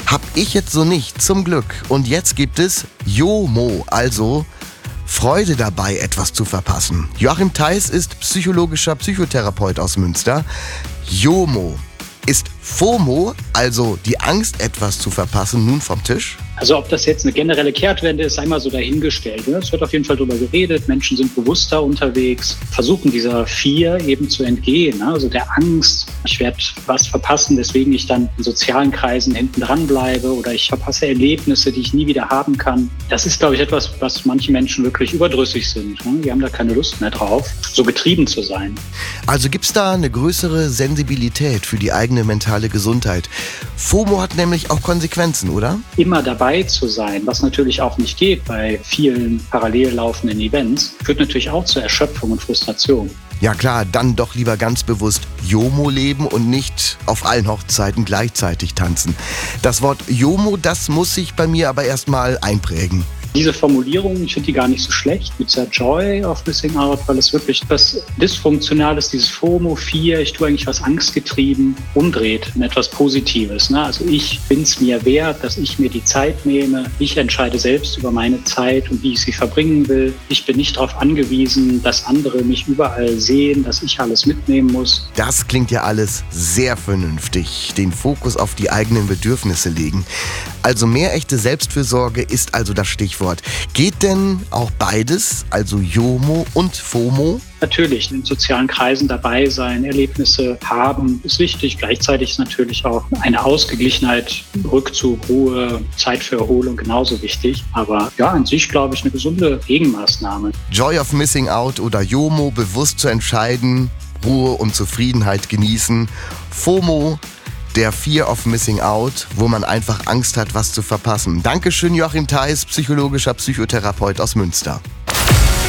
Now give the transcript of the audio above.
Hab ich jetzt so nicht, zum Glück. Und jetzt gibt es JOMO, also Freude dabei, etwas zu verpassen. Joachim Theis ist psychologischer Psychotherapeut aus Münster. JOMO. Ist FOMO, also die Angst, etwas zu verpassen, nun vom Tisch? Also ob das jetzt eine generelle Kehrtwende ist, einmal so dahingestellt. Es wird auf jeden Fall darüber geredet, Menschen sind bewusster unterwegs, versuchen dieser Fear eben zu entgehen, also der Angst, ich werde was verpassen, deswegen ich dann in sozialen Kreisen hinten dran bleibe oder ich verpasse Erlebnisse, die ich nie wieder haben kann. Das ist, glaube ich, etwas, was manche Menschen wirklich überdrüssig sind. Die haben da keine Lust mehr drauf, so getrieben zu sein. Also gibt es da eine größere Sensibilität für die eigene mentale Gesundheit. FOMO hat nämlich auch Konsequenzen, oder? Immer dabei zu sein, was natürlich auch nicht geht bei vielen parallel laufenden Events, führt natürlich auch zur Erschöpfung und Frustration. Ja klar, dann doch lieber ganz bewusst JOMO leben und nicht auf allen Hochzeiten gleichzeitig tanzen. Das Wort JOMO, das muss sich bei mir aber erstmal einprägen. Diese Formulierung, ich finde die gar nicht so schlecht, mit der Joy of Missing Out, weil es wirklich was Dysfunktionales, dieses FOMO, Fear, ich tue eigentlich was angstgetrieben, umdreht in etwas Positives. Also ich bin es mir wert, dass ich mir die Zeit nehme. Ich entscheide selbst über meine Zeit und wie ich sie verbringen will. Ich bin nicht darauf angewiesen, dass andere mich überall sehen, dass ich alles mitnehmen muss. Das klingt ja alles sehr vernünftig. Den Fokus auf die eigenen Bedürfnisse legen. Also mehr echte Selbstfürsorge ist also das Stichwort. Geht denn auch beides, also JOMO und FOMO? Natürlich, in sozialen Kreisen dabei sein, Erlebnisse haben, ist wichtig. Gleichzeitig ist natürlich auch eine Ausgeglichenheit, Rückzug, Ruhe, Zeit für Erholung genauso wichtig. Aber ja, an sich, glaube ich, eine gesunde Gegenmaßnahme. Joy of Missing Out oder JOMO, bewusst zu entscheiden, Ruhe und Zufriedenheit genießen. FOMO, der Fear of Missing Out, wo man einfach Angst hat, was zu verpassen. Dankeschön, Joachim Theis, psychologischer Psychotherapeut aus Münster.